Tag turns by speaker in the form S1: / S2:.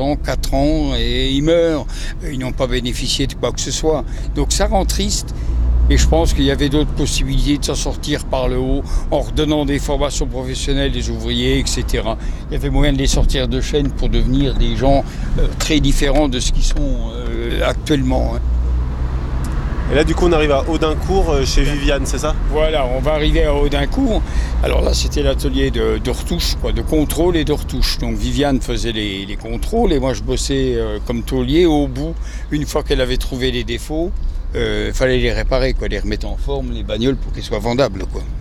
S1: ans, 4 ans, et ils meurent. Ils n'ont pas bénéficié de quoi que ce soit. Donc ça rend triste. Et je pense qu'il y avait d'autres possibilités de s'en sortir par le haut, en redonnant des formations professionnelles des ouvriers, etc. Il y avait moyen de les sortir de chaîne pour devenir des gens très différents de ce qu'ils sont actuellement.
S2: Et là, du coup, on arrive à Audincourt chez Viviane, c'est ça?
S1: Voilà, on va arriver à Audincourt. Alors là, c'était l'atelier de retouche, de contrôle et de retouche. Donc Viviane faisait les contrôles et moi, je bossais comme tôlier au bout. Une fois qu'elle avait trouvé les défauts, fallait les réparer, les remettre en forme, les bagnoles, pour qu'elles soient vendables, quoi.